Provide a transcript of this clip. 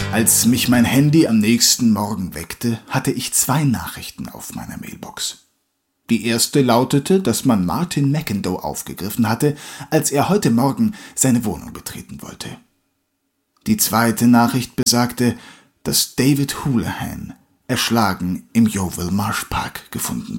Als mich mein Handy am nächsten Morgen weckte, hatte ich 2 Nachrichten auf meiner Mailbox. Die erste lautete, dass man Martin McIndoe aufgegriffen hatte, als er heute Morgen seine Wohnung betreten wollte. Die zweite Nachricht besagte, dass David Houlihan erschlagen im Yeovil Marsh Park gefunden